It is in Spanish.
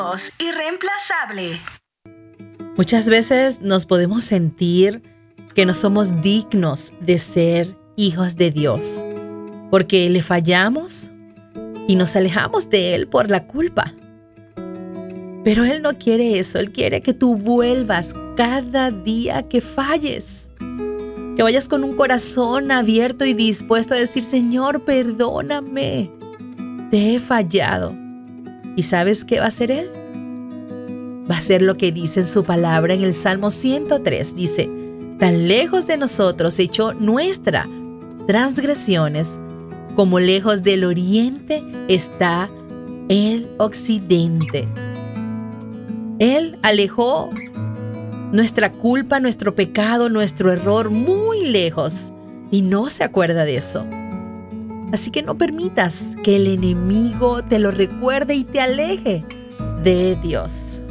Dios irreemplazable. Muchas veces nos podemos sentir que no somos dignos de ser hijos de Dios, porque le fallamos y nos alejamos de Él por la culpa. Pero Él no quiere eso. Él quiere que tú vuelvas cada día que falles. Que vayas con un corazón abierto y dispuesto a decir: Señor, perdóname. Te he fallado. ¿Y sabes qué va a hacer Él? Va a hacer lo que dice en su palabra en el Salmo 103. Dice: tan lejos de nosotros echó nuestras transgresiones, como lejos del oriente está el occidente. Él alejó nuestra culpa, nuestro pecado, nuestro error muy lejos y no se acuerda de eso. Así que no permitas que el enemigo te lo recuerde y te aleje de Dios.